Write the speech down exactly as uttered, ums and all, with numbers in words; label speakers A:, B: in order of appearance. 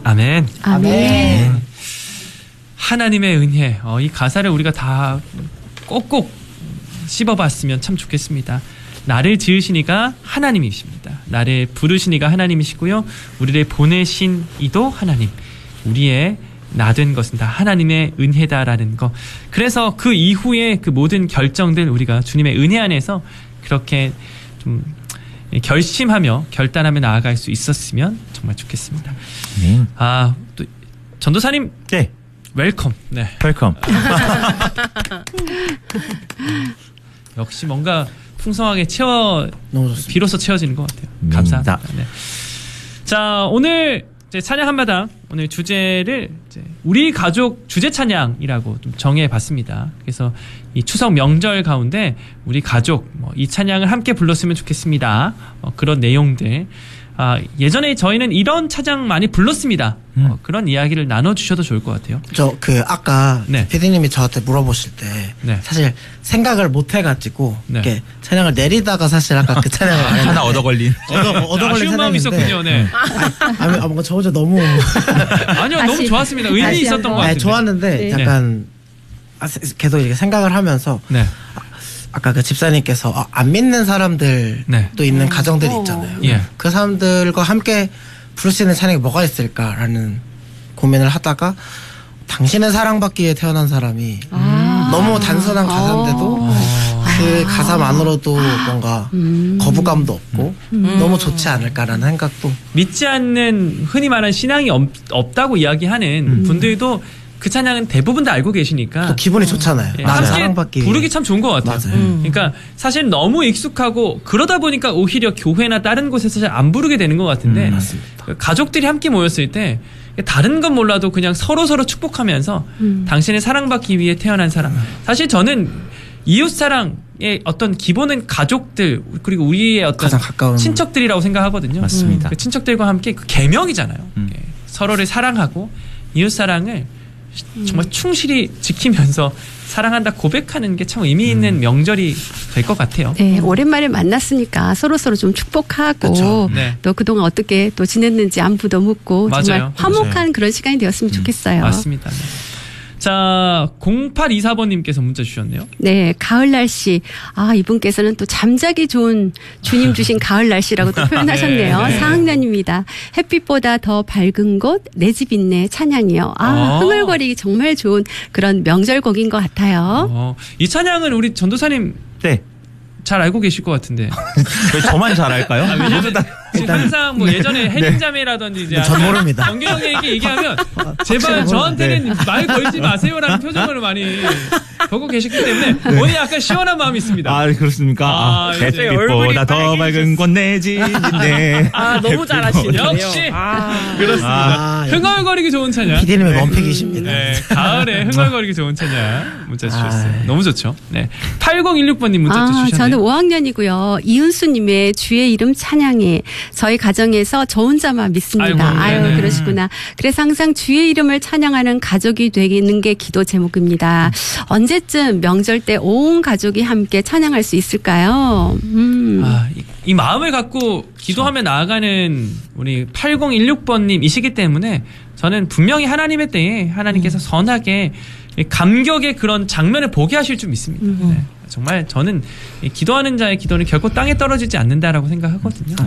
A: 아멘.
B: 아멘.
A: 네. 하나님의 은혜. 어, 이 가사를 우리가 다 꼭꼭 씹어봤으면 참 좋겠습니다. 나를 지으시니가 하나님이십니다. 나를 부르시니가 하나님이시고요. 우리를 보내신 이도 하나님. 우리의 나 된 것은 다 하나님의 은혜다라는 거. 그래서 그 이후에 그 모든 결정들 우리가 주님의 은혜 안에서 그렇게 좀 결심하며 결단하며 나아갈 수 있었으면 정말 좋겠습니다.
C: 네.
A: 아, 또 전도사님.
C: 네.
A: 웰컴. 네.
C: 웰컴.
A: 역시 뭔가 풍성하게 채워 비로소 채워지는 것 같아요.
C: 음,
A: 감사합니다.
C: 자.
A: 네. 자, 오늘 이제 찬양 한마당 오늘 주제를 이제 우리 가족 주제 찬양이라고 좀 정해봤습니다. 그래서 이 추석 명절 가운데 우리 가족 뭐 이 찬양을 함께 불렀으면 좋겠습니다. 어, 그런 내용들. 아, 예전에 저희는 이런 찬양 많이 불렀습니다.
C: 음.
A: 어, 그런 이야기를 나눠주셔도 좋을 것 같아요.
B: 저 그 아까
A: 네.
B: 피디님이 저한테 물어보실 때
A: 네.
B: 사실 생각을 못 해가지고
A: 네.
B: 이렇게 찬양을 내리다가 사실 아까 그 찬양을 안
C: 하나 얻어 걸린.
B: 얻어, 얻어 걸린
A: 아쉬운 마음이
B: 찬양인데
A: 있었군요. 네.
B: 아니, 아, 뭔가 저 혼자 너무
A: 아니요, 너무
D: 다시,
A: 좋았습니다. 의미
D: 다시
A: 있었던
D: 한번.
A: 것 같아요.
B: 아니, 좋았는데
D: 네.
B: 약간 아, 계속 이렇게 생각을 하면서
A: 네.
B: 아까 그 집사님께서 아, 안 믿는 사람들도
A: 네.
B: 있는 가정들이 있잖아요.
A: 예.
B: 그 사람들과 함께 부를 수 있는 찬양이 뭐가 있을까라는 고민을 하다가 당신은 사랑받기 위해 태어난 사람이
D: 아.
B: 너무 단순한 가사인데도
A: 아.
B: 그 가사만으로도 뭔가
D: 음.
B: 거부감도 없고 너무 좋지 않을까라는 생각도
A: 믿지 않는 흔히 말하는 신앙이 없, 없다고 이야기하는
B: 음.
A: 분들도 그 찬양은 대부분 다 알고 계시니까
B: 또 기분이 좋잖아요.
A: 예,
B: 나는
A: 함께
B: 사랑받기
A: 부르기
B: 위해.
A: 참 좋은 것 같아요.
B: 맞아요.
D: 음.
A: 그러니까 사실 너무 익숙하고 그러다 보니까 오히려 교회나 다른 곳에서 잘 안 부르게 되는 것 같은데
B: 음, 맞습니다.
A: 가족들이 함께 모였을 때 다른 건 몰라도 그냥 서로 서로 축복하면서
D: 음.
A: 당신을 사랑받기 위해 태어난 사람. 사실 저는 이웃 사랑의 어떤 기본은 가족들 그리고 우리의 어떤
B: 가장 가까운
A: 친척들이라고 생각하거든요.
C: 맞습니다.
A: 그 친척들과 함께 그 계명이잖아요.
C: 음.
A: 예, 서로를 사랑하고 이웃 사랑을 정말 충실히 지키면서 사랑한다 고백하는 게 참 의미 있는
B: 음.
A: 명절이 될 것 같아요.
D: 네, 오랜만에 만났으니까 서로 서로 좀 축복하고
B: 그쵸.
A: 네.
D: 또 그동안 어떻게 또 지냈는지 안부도 묻고
A: 맞아요.
D: 정말 화목한
C: 맞아요.
D: 그런 시간이 되었으면 좋겠어요.
A: 맞습니다. 네. 자, 공팔이사 번님께서 문자 주셨네요.
D: 네, 가을 날씨. 아, 이분께서는 또 잠자기 좋은 주님 주신 가을 날씨라고 또 표현하셨네요.
A: 네, 네.
D: 사 학년입니다. 햇빛보다 더 밝은 곳, 내 집 있네 찬양이요. 아,
A: 어.
D: 흥얼거리기 정말 좋은 그런 명절곡인 것 같아요.
A: 어, 이 찬양은 우리 전도사님
C: 네.
A: 잘 알고 계실 것 같은데.
C: 왜 저만 잘할까요?
A: 아, 왜냐면 지금 항상 뭐 예전에 혜린자매라든지 이제
B: 전 모릅니다.
A: 정규 형에게 얘기하면 제발 저한테는 말 걸지 마세요라는 표정을 많이 보고 계셨기 때문에 오늘 약간 시원한 마음이 있습니다.
C: 아, 그렇습니까?
A: 아,
C: 아,
A: 이제
C: 햇빛보다
E: 얼굴이
C: 더 밝은 곳 내 집인데.
E: 아, 너무 잘하시네요.
A: 역시
E: 아,
A: 그렇습니다.
B: 아,
A: 흥얼거리기 좋은 찬양.
B: 피디님의 원픽이십니다.
A: 네, 가을에 흥얼거리기 좋은 찬양 문자 주셨어요.
B: 아,
A: 너무 좋죠. 네, 팔공일육 번님 문자
D: 아,
A: 주셨네요.
D: 저는 오 학년이고요. 이은수님의 주의 이름 찬양해. 저희 가정에서 저 혼자만 믿습니다.
A: 아이고,
D: 아유,
A: 네네.
D: 그러시구나. 그래서 항상 주의 이름을 찬양하는 가족이 되는 게 기도 제목입니다. 언제쯤 명절 때 온 가족이 함께 찬양할 수 있을까요? 음.
A: 아, 이, 이 마음을 갖고 기도하며 나아가는 우리 팔공일육 번님이시기 때문에 저는 분명히 하나님의 때에 하나님께서 선하게 감격의 그런 장면을 보게 하실 줄 믿습니다. 네. 정말 저는 이 기도하는 자의 기도는 결코 땅에 떨어지지 않는다라고 생각하거든요.